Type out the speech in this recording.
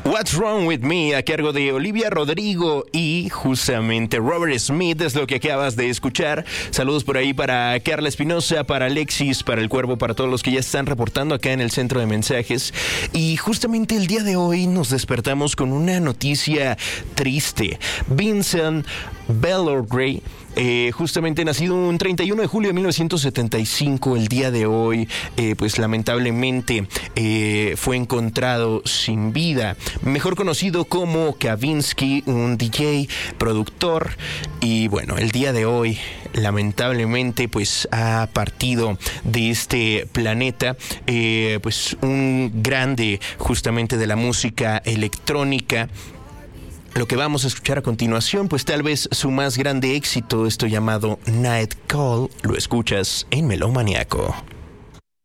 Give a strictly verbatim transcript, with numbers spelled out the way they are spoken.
What's Wrong With Me, a cargo de Olivia Rodrigo y justamente Robert Smith es lo que acabas de escuchar. Saludos por ahí para Carla Espinosa, para Alexis, para El Cuervo, para todos los que ya están reportando acá en el centro de mensajes. Y justamente el día de hoy nos despertamos con una noticia triste. Vincent Bellorgray, Eh, justamente nacido un treinta y uno de julio de mil novecientos setenta y cinco, el día de hoy, eh, pues lamentablemente eh, fue encontrado sin vida. Mejor conocido como Kavinsky, un D J, productor, y bueno, el día de hoy lamentablemente pues ha partido de este planeta, eh, pues un grande justamente de la música electrónica. Lo que vamos a escuchar a continuación, pues tal vez su más grande éxito, esto llamado Night Call, lo escuchas en Melómaniaco.